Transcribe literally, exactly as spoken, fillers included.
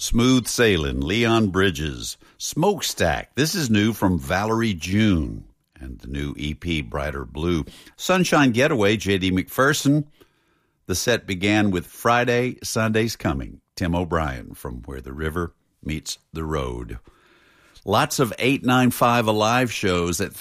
Smooth Sailing, Leon Bridges. Smokestack, this is new from Valerie June. And the new E P, Brighter Blue. Sunshine Getaway, J D McPherson. The set began with Friday, Sunday's Coming. Tim O'Brien from Where the River Meets the Road. Lots of eight ninety-five Alive shows at